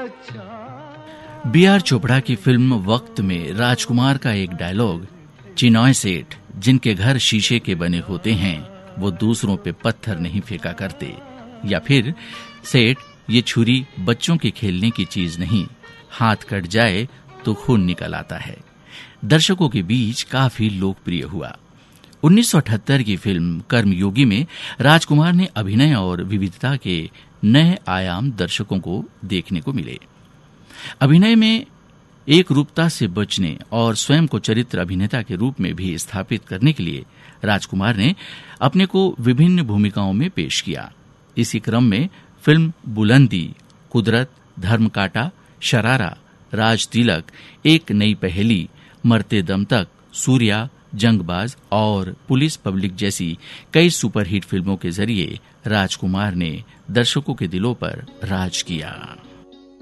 B are Chopra की film वक्त में राजकुमार का एक डायलॉग, चिनॉय सेठ जिनके घर शीशे के बने होते हैं वो दूसरों पे पत्थर नहीं फेंका करते, या फिर सेठ ये छुरी बच्चों के खेलने की चीज नहीं, हाथ कट जाए तो खून निकल आता है, दर्शकों के बीच काफी लोकप्रिय हुआ। 1978 की फिल्म कर्मयोगी में राजकुमार ने अभिनय और विविधता के नए आयाम दर्शकों को देखने को मिले। अभिनय में एक रूपता से बचने और स्वयं को चरित्र अभिनेता के रूप में भी स्थापित करने के लिए राजकुमार ने अपने को विभिन्न भूमिकाओं में पेश किया। इसी क्रम में फिल्म बुलंदी, कुदरत, धर्मकांटा, शरारा, राज तिलक, एक नई पहेली, मरते दम तक, सूर्या, जंगबाज और पुलिस पब्लिक जैसी कई सुपरहिट फिल्मों के जरिए राजकुमार ने दर्शकों के दिलों पर राज किया।